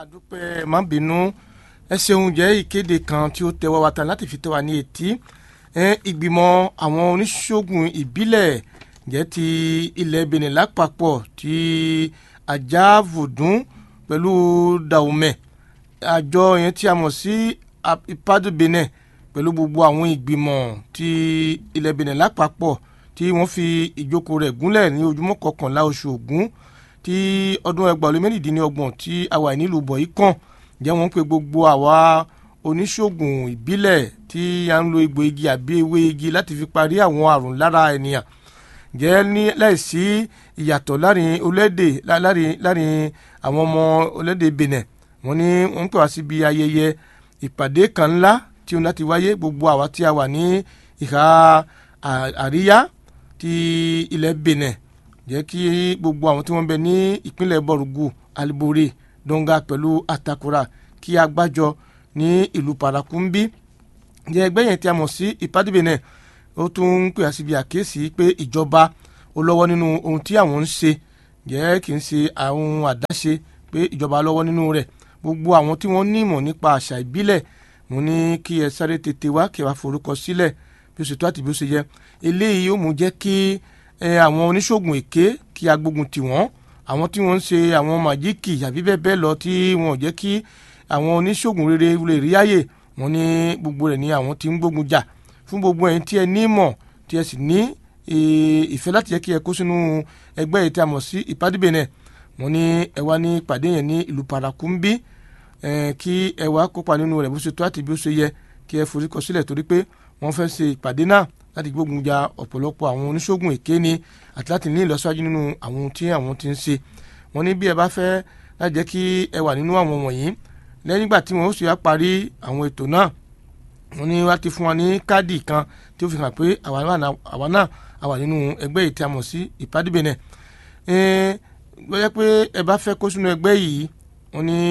àdúpẹ́ má bínú ẹ ṣeun jẹ́ ìkéde kan tí ó tẹ́wọ́ wa tán láti fi tẹ́ wa ní etí ìgbìmọ̀ àwọn oníṣègùn ìbílẹ̀ jẹ́ ti ilẹ̀ Benin lápapọ̀ ti Ajavudun pẹ̀lú Dahomey àjọ yẹn tí a mọ̀ sí IPAD Benin pẹ̀lú gbogbo àwọn ìgbìmọ̀ ti ilẹ̀ Benin lápapọ̀ tí wọ́n fi ìjókòó rẹ̀ gúnlẹ̀ ní ojúmọ́ 11 oṣù Ògún tí ọdún 2026 tí a wà nílùú Bọ̀yìkàn jẹ́ wọ́n pé gbogbo àwa oníṣègùn ìbílẹ̀ tí a ń lo egbò igi àbí ewé igi láti fi parí àwọn àrùn lára ènìyàn jẹ́ ní láìsí ìyàtọ̀ láàrin àwọn ọmọ orílẹ̀-èdè Benin wọ́n ní wọ́n ń pè wá síbi ayẹyẹ ìpàdé kan ńlá tí ó láti wáyé gbogbo àwa tí a wà ní ìhà àríyá ti ilẹ̀ Benin jẹ́ kí gbogbo àwọn tí wọ́n bẹ ní ìpínlẹ̀ Borgu Alibore Donga pẹ̀lú Atakura kí a gbájọ ní ìlú Parakumbi jẹ́ ẹgbẹ́ yẹn tí a mọ̀ sí IPAD Benin ó tún ń pè síbi àkíyèsí pé ìjọba ó lọ́wọ́ nínú ohun tí àwọn ń ṣe jẹ́ kì í ṣe àwọn àdáṣe pé ìjọba lọ́wọ́ nínú rẹ̀ gbogbo àwọn tí wọ́n ní ìmọ̀ nípa àṣà ìbílẹ̀ mo ní kí ẹ sáré tètè wá kí ẹ wá forúkọ sílẹ̀ bí ó ṣe tó àti bí ó ṣe yẹ eléyìí ó mú jẹ́ kí àwọn oníṣègùn èké kí a gbógun tì wọ́n àwọn tí wọ́n ń ṣe àwọn màjíìkì àbí bẹ́ẹ̀ bẹ́ẹ̀ lọ tí wọ́n jẹ́ kí àwọn oníṣègùn rere lè rí àyè wọ́n ní gbogbo rẹ̀ ní àwọn tí ń gbógun jà fún gbogbo ẹ̀yin tí ẹ ní ìmọ̀ tí ẹ sì ní ìfẹ́ láti jẹ́ kí ẹ kó sínú ẹgbẹ́ yìí tí a mọ̀ sí IPAD Benin wọ́n ní ẹ wá ní ìpàdé yẹn ní ìlú Parakumbi kí ẹ wá kópa nínú rẹ̀ bó ṣe tó àti bí ó ṣe yẹ kí ẹ forúkọ sílẹ̀ torí pé wọ́n fẹ́ ṣe ìpàdé náà láti gbógun ja ọ̀pọ̀lọpọ̀ àwọn oníṣègùn èké ni àti láti ní ìlọsíwájú nínú àwọn tí àwọn ti ń ṣe wọ́n ní bí ẹ bá fẹ́ láti jẹ́ kí ẹ wà nínú àwọn wọ̀nyí lẹ́yìn ìgbà tí wọ́n ó sì wá parí àwọn ètò náà wọ́n ní wá ti fún wa ní káàdì kan tí ó fi hàn pé àwa náà a wà nínú ẹgbẹ́ yìí tí a mọ̀ sí IPAD Benin lọ́jọ́ pé ẹ bá fẹ́ kó sínú ẹgbẹ́ yìí wọ́n ní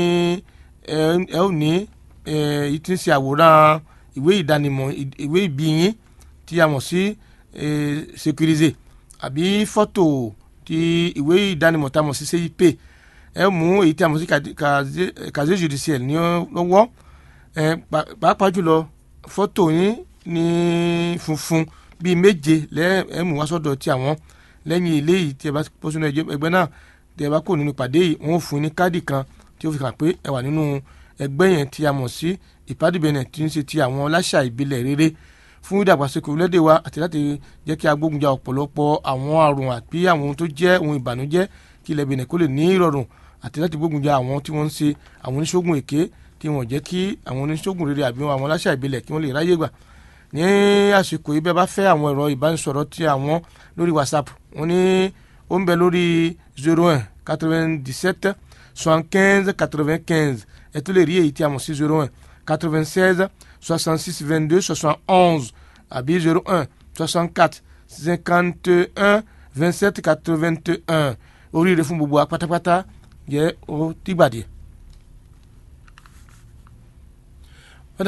ẹ ò ní ìtí ń ṣe àwòrán ìwé ìdánimọ̀ ìwé ìbí yín tí a mọ̀ sí sécurisé àbí fọ́tò ti ìwé ìdánimọ̀ tí a mọ̀ sí CIP ẹ mú èyí tí a mọ̀ sí casier judiciaire ní lọ́wọ́ pàápàá jùlọ fọ́tò yín ní funfun bíi 7 ẹ mú wá sọ́dọ̀ tí àwọn lẹ́yìn ilé yìí tí ẹ bá pọ̀ sínú ẹgbẹ́ náà tí ẹ bá kó nínú ìpàdé yìí wọ́n fún yín ní káàdì kan tí ó fi hàn pé ẹ wà nínú ẹgbẹ́ yẹn tí a mọ̀ sí IPAD Benin tí ń ṣe ti àwọn aláṣà ìbílẹ̀ rere fún ìdàgbàsókè orílẹ̀-èdè wa àti láti jẹ́ kí a gbógun ja ọ̀pọ̀lọpọ̀ àwọn àrùn àbí àwọn ohun tó jẹ́ ohun ìbànújẹ́ kí ilẹ̀ Benin kó lè ní ìrọ̀rùn àti láti gbógun ja àwọn tí wọ́n ń ṣe àwọn oníṣègùn èké tí wọ́n jẹ́ kí àwọn oníṣègùn rere àbí àwọn aláṣà ìbílẹ̀ kí wọ́n lè ráyè gbà ní àsìkò yìí bẹ́ẹ̀ bá fẹ́ àwọn ẹ̀rọ ìbánisọ̀rọ̀ tí àwọn lórí WhatsApp wọ́n ní ó ń bẹ lórí 01 97 75 95 ẹ tó lè rí èyí tí a mọ̀ sí 01 96 66 22 71 àbí 01 64 51 27 81 oríire fún gbogbo apátápátá jẹ́ ó dìgbà díẹ̀.